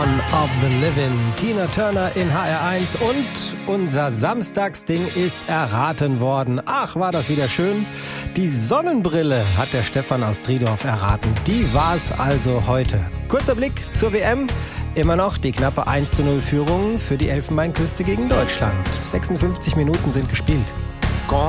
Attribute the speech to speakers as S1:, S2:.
S1: of the Living, Tina Turner in HR1 und unser Samstagsding ist erraten worden. Ach, war das wieder schön. Die Sonnenbrille hat der Stefan aus Triedorf erraten. Die war's also heute. Kurzer Blick zur WM. Immer noch die knappe 1:0 Führung für die Elfenbeinküste gegen Deutschland. 56 Minuten sind gespielt.